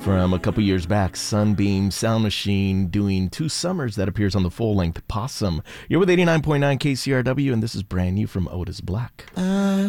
from a couple years back, Sunbeam Sound Machine doing Two Summers, that appears on the full-length Possum. You're with 89.9 KCRW, and this is brand new from Otis Black.